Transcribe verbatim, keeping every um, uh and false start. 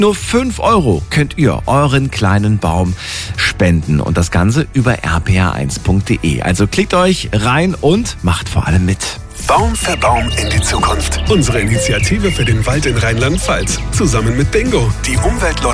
Nur fünf Euro könnt ihr euren kleinen Baum spenden und das Ganze über r p r eins punkt d e. Also klickt euch rein und macht vor allem mit. Baum für Baum in die Zukunft. Unsere Initiative für den Wald in Rheinland-Pfalz. Zusammen mit Bingo, die Umwelt